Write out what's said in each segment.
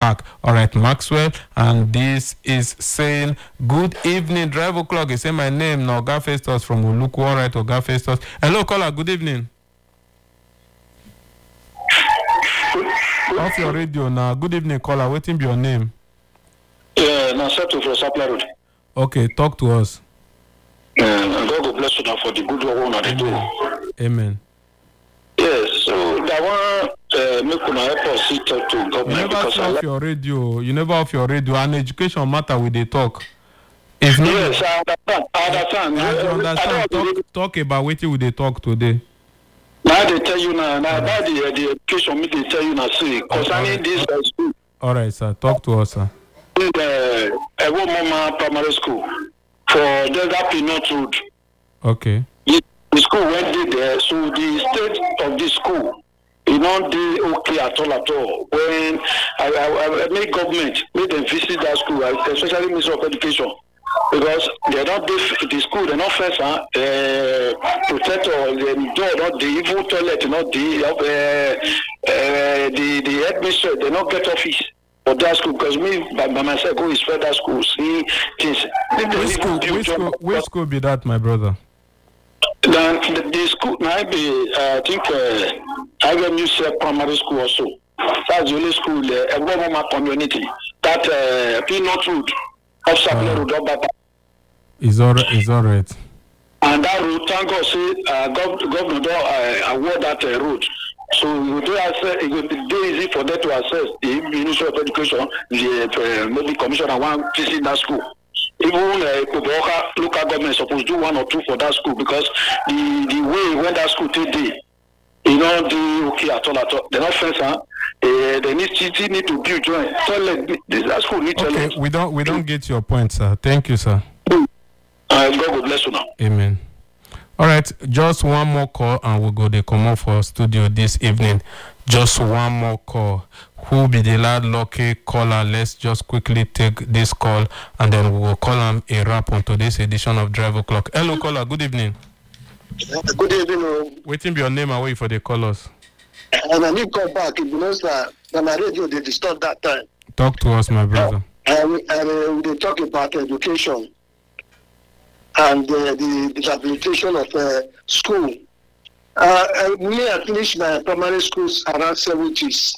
Park. All right, Maxwell, and this is saying, good evening, Drive O'Clock. He say my name, no, Oga Festus from Uluku. All right, Oga Festus. Hello, caller, good evening. Off your radio now. Good evening, caller. Waiting be your name. Nasato for Supply Road. Okay, talk to us. God will bless you now for the good work on the do. Amen. Yes, so that one make una help us see talk to government. You never off your radio. You never off your radio. An education matter with the talk. If not, yes, I understand. I understand. Talk about what we they talk today. Now they tell you now about the education. Me they tell you now. See, concerning this school. All right, sir. Talk to us, sir. In the Mama Primary School for Desert Pinot Road. Okay. The school went there, so the state of the school, they okay at all. When I make government, make them visit that school, especially Ministry of Education, because they don't the school, they're not first, protector, the door, not the evil toilet, not the headmistress, they not get office. For that school, because me by myself go is further school, see things. Which school be that, my brother? Then the school might be, I think, IMU Primary School also. That's the only school, Mama community. That Pinot Road, off Supply Road, is all right. And that road, thank God, say, governor don't award that road. So you do access, it will be very easy for them to access the Ministry of Education, the maybe commissioner one visit that school. Even local government is supposed to do one or two for that school because the way when that school take day, the okay at all. They're not friends, they need to build joint. That school need toilet. Okay, we don't get your point, sir. Thank you, sir. God will bless you now. Amen. All right, just one more call and we'll go to come out for studio this evening. Just one more call. Who be the last lucky caller? Let's just quickly take this call and then we will call him a wrap on today's edition of Drive O'Clock. Hello, caller. Good evening. Good evening. Waiting be your name away for the callers. And I need to come back because my radio they disturb that time. Talk to us, my brother. They talk about education and the rehabilitation of school. I finished my primary schools around 1970s.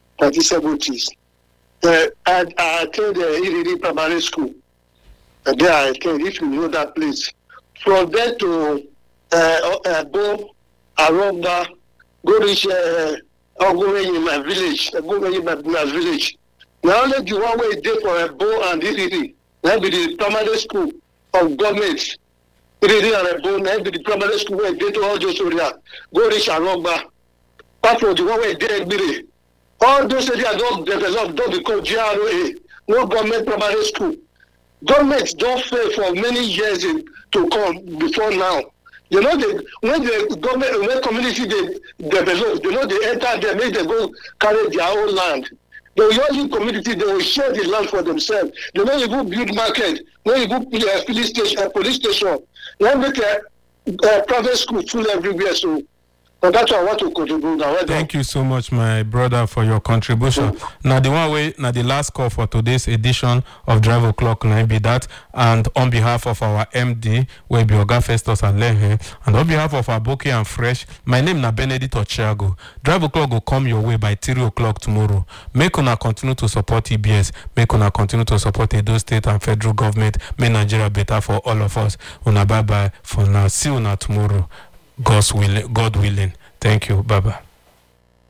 I attended the primary school. And there I attended, if you know that place. From there to go around go reach in my village. Go in my village. Now only the one way there for a bow and Iriri. That be the primary school of government. Iriri and a bow, that be the primary school where they to all those areas. Go reach Arongba. Apart from the one way there Biri. All those areas don't develop, don't become GRA. No government primary school. Governments don't fail for many years to come before now. When the government, when community they develop, they enter there, make them go carry their own land. They will use community, they will share the land for themselves. They don't even build market, when you go police station, they make a private school full everywhere. So that's what I want to contribute now. Thank you so much, my brother, for your contribution. Now the last call for today's edition of Drive O'Clock will be that. And on behalf of our MD, will be Oga Festus and Lehe, and on behalf of Aboki and Fresh, my name is Benedict Ochiago. Drive O'Clock will come your way by 3 o'clock tomorrow. Make una continue to support EBS. Make una continue to support Edo State and federal government. Make Nigeria better for all of us. Una bye bye for now. See you tomorrow. God willing. Thank you. Bye-bye.